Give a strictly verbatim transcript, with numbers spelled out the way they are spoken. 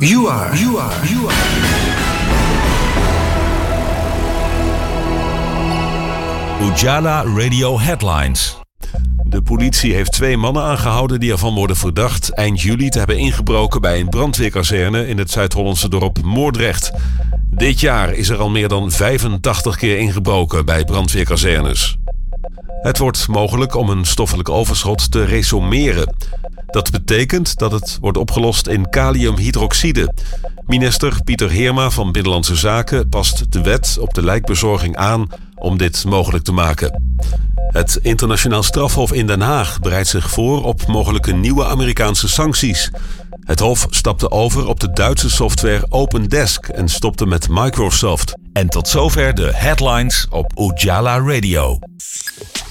You are, you are, you are. Ujala Radio Headlines. De politie heeft twee mannen aangehouden die ervan worden verdacht eind juli te hebben ingebroken bij een brandweerkazerne in het Zuid-Hollandse dorp Moordrecht. Dit jaar is er al meer dan vijfentachtig keer ingebroken bij brandweerkazernes. Het wordt mogelijk om een stoffelijk overschot te resomeren. Dat betekent dat het wordt opgelost in kaliumhydroxide. Minister Pieter Heerma van Binnenlandse Zaken past de wet op de lijkbezorging aan om dit mogelijk te maken. Het Internationaal Strafhof in Den Haag bereidt zich voor op mogelijke nieuwe Amerikaanse sancties. Het hof stapte over op de Duitse software OpenDesk en stopte met Microsoft. En tot zover de headlines op Ujala Radio.